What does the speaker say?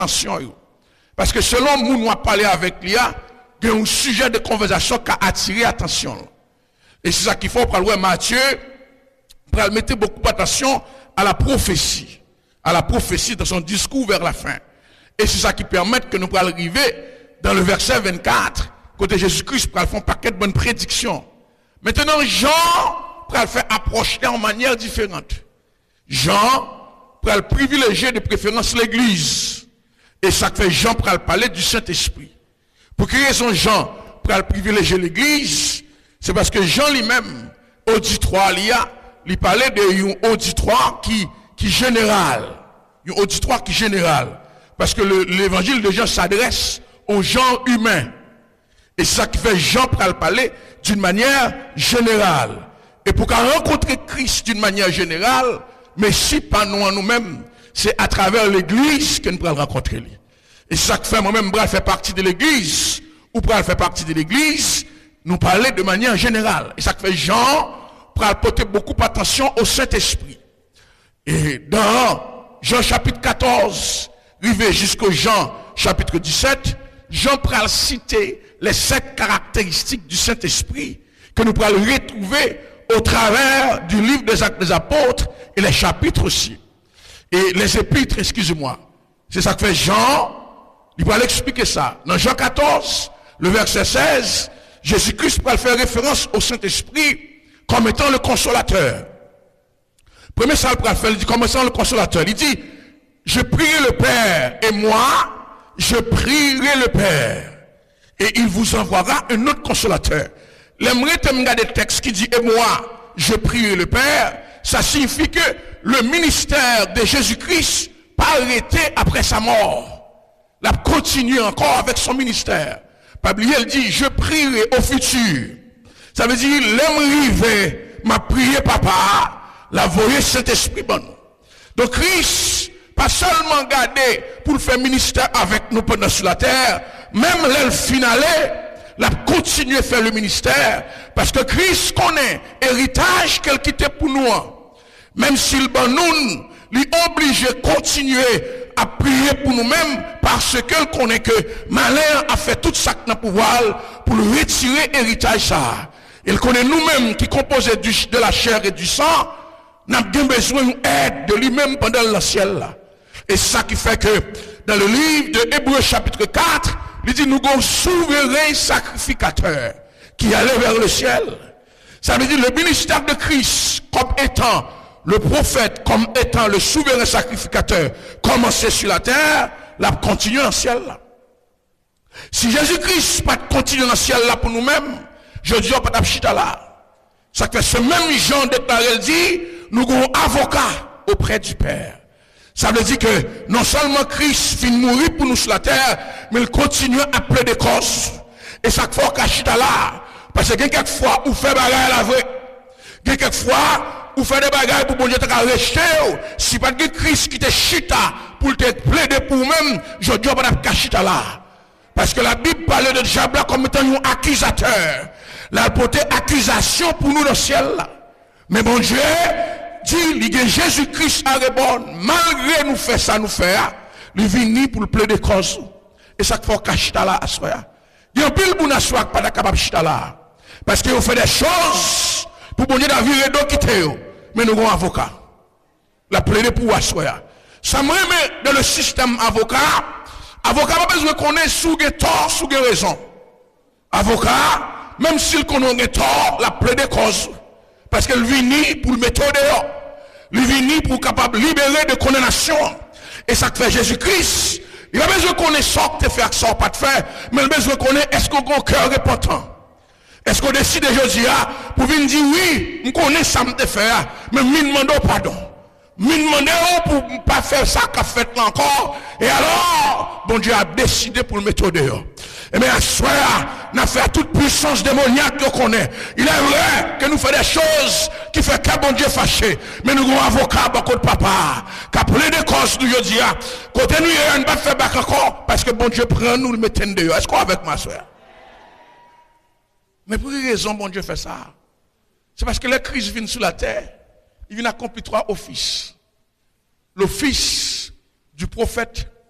attention. Parce que selon nous, nous avons parlé avec l'IA, il y a un sujet de conversation qui a attiré l'attention. Et c'est ça qu'il faut pour Matthieu, pour mettre beaucoup d'attention à la prophétie dans son discours vers la fin. Et c'est ça qui permet que nous pourrons arriver dans le verset 24, côté Jésus-Christ pour faire un paquet de bonnes prédictions. Maintenant, Jean pour le faire approcher en manière différente. Jean pour le privilégier de préférence l'église. Et ça fait Jean pour le parler du Saint-Esprit. Pour quelle raison Jean pour le privilégier l'église? C'est parce que Jean lui-même, auditoire, il parlait d'un auditoire qui général. Un auditoire qui général. Parce que l'évangile de Jean s'adresse aux gens humains. Et c'est ça qui fait Jean pour le parler d'une manière générale. Et pour qu'on rencontre Christ d'une manière générale, mais si pas nous en nous-mêmes, c'est à travers l'église que nous pourrons le rencontrer. Et c'est ça qui fait moi-même, je fais partie de l'église, ou pour faire partie de l'église, nous parler de manière générale. Et ça qui fait Jean, pour porter beaucoup d'attention au Saint-Esprit. Et dans Jean chapitre 14, arrivé jusqu'au Jean chapitre 17, Jean pourra citer les 7 caractéristiques du Saint-Esprit que nous pourrons retrouver au travers du livre des Actes des Apôtres et les chapitres aussi. Et les épîtres, excusez-moi. C'est ça que fait Jean, il va l'expliquer ça. Dans Jean 14, le verset 16, Jésus-Christ va faire référence au Saint-Esprit comme étant le consolateur. Premier ça, il dit comme étant le consolateur. Il dit, je prierai le Père et moi, je prierai le Père. Et il vous envoiera un autre consolateur. L'aimerait te regarder le texte qui dit, et moi, je prierai le Père. Ça signifie que le ministère de Jésus-Christ pas arrêté après sa mort. Il a continué encore avec son ministère. Pablier, il dit, je prierai au futur. Ça veut dire, l'aimerait m'a prié papa, la voyée Saint-Esprit bon. Donc Christ, pas seulement gardé pour le faire ministère avec nous pendant sur la terre, même l'elle finale, il a continué à faire le ministère, parce que Christ connaît héritage qu'elle quittait pour nous. Même s'il bon nous, il est obligé de continuer à prier pour nous-mêmes, parce qu'elle connaît que malheur a fait tout ça dans le pouvoir pour lui retirer héritage ça. Il connaît nous-mêmes qui composait de la chair et du sang, n'a bien besoin d'aide de lui-même pendant le ciel là. Et c'est ça qui fait que dans le livre de Hébreux chapitre 4, il dit nous avons un souverain sacrificateur qui allait vers le ciel. Ça veut dire le ministère de Christ comme étant le prophète, comme étant le souverain sacrificateur, commencé sur la terre, l'a continué dans le ciel là. Si Jésus-Christ pas continuer dans le ciel là pour nous-mêmes, je dis pas d'abchita là. Ça fait ce même Jean déclaré, il dit, nous avons un avocat auprès du Père. Ça veut dire que non seulement Christ finit de mourir pour nous sur la terre, mais il continue à plaider cause. Et ça fait qu'achita là. Parce que quelquefois, vous faites bagarre la vraie. Quelquefois, vous faites des bagarres pour bon Dieu te rejeter. Si pas que Christ qui te chita pour te plaider pour vous-même, je dis pas d'achita là. Parce que la Bible parle de diable comme étant un accusateur. La porté accusation pour nous dans le ciel. Mais bon Dieu dit, il y a Jésus-Christ à répondre. Malgré nous faire ça, nous faire, il vient pour le plaider cause. Et ça fait cacher là à soi. Il y a un pile pour nous asseoir pas capable de là. Parce qu'il fait des choses pour bon Dieu d'avoir d'eau quitter. Mais nous avons un avocat. La plaider pour asseoir. Ça me remet dans le système avocat. Avocat n'a pas besoin qu'on ait sous tort, sous raison. Avocat, même s'il connaît tort, la plaider cause. Parce qu'elle vient pour le mettre dehors. Il vient pour capable libérer de condamnation. Et ça fait Jésus-Christ. Il a besoin qu'on ait sort de faire, sort pas de faire. Mais il a besoin qu'on ait, est-ce qu'on a un cœur repentant? Est-ce qu'on décide aujourd'hui pour venir dire oui, on connaît ça me faire, mais me demande pardon. Me demande pour ne pas faire ça qu'a fait là encore. Et alors, bon Dieu a décidé pour le mettre dehors. Et bien, à ce soir, nous fait toute puissance démoniaque qu'on connaît. Il est vrai que nous faisons des choses qui font qu'un bon Dieu fâché. Mais nous avons un avocat, beaucoup de papa, qui a plein de causes nous dit, côté nous, il ne va pas faire bac encore, parce que bon Dieu prend nous le mettre dehors. Est-ce qu'on est avec ma soeur? Mais pour quelle raison bon Dieu fait ça? C'est parce que le Christ vient sur la terre, il vient accomplir 3 offices. L'office du prophète,